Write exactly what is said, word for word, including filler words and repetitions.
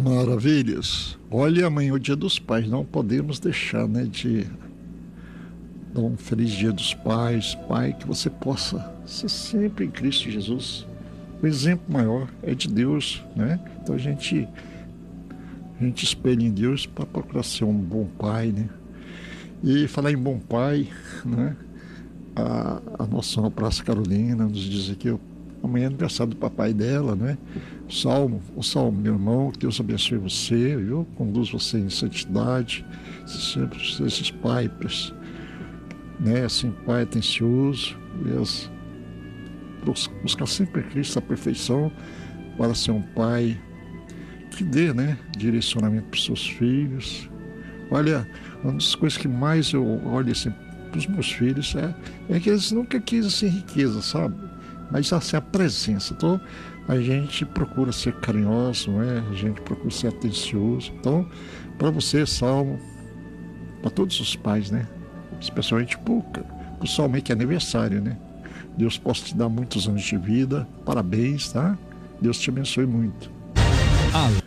Maravilhas. Olha, amanhã é o Dia dos Pais, não podemos deixar, né, de dar um feliz Dia dos Pais. Pai, que você possa ser sempre em Cristo Jesus. O exemplo maior é de Deus, né? Então a gente, a gente espelha em Deus para procurar ser um bom pai, né? E falar em bom pai, né? A, a nossa abraço Carolina nos diz aqui, amanhã é aniversário do papai dela, né? O Salmo, o Salmo, meu irmão, que Deus abençoe você, viu? Conduz você em santidade, sempre esses pais, né? Assim, pai atencioso, Deus, buscar sempre Cristo, a perfeição, para ser um pai que dê, né? Direcionamento para os seus filhos. Olha, uma das coisas que mais eu olho assim para os meus filhos é, é que eles nunca quisem assim, riqueza, sabe? Mas assim, a presença. Então, a gente procura ser carinhoso, não é? A gente procura ser atencioso. Então, para você, Salmo, para todos os pais, né? Especialmente para o Salmo que é aniversário, né? Deus possa te dar muitos anos de vida. Parabéns, tá? Deus te abençoe muito. Ah.